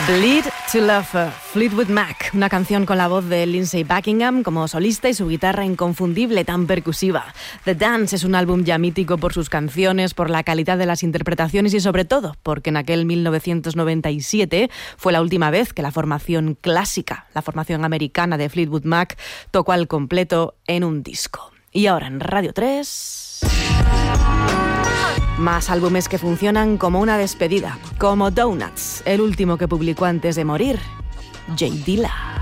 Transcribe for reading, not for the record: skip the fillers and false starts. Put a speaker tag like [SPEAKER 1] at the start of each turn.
[SPEAKER 1] Bleed to Love, Fleetwood Mac, una canción con la voz de Lindsey Buckingham como solista y su guitarra inconfundible, tan percusiva. The Dance es un álbum ya mítico por sus canciones, por la calidad de las interpretaciones y sobre todo porque en aquel 1997 fue la última vez que la formación clásica, la formación americana de Fleetwood Mac, tocó al completo en un disco. Y ahora en Radio 3... más álbumes que funcionan como una despedida, como Donuts, el último que publicó antes de morir, J Dilla.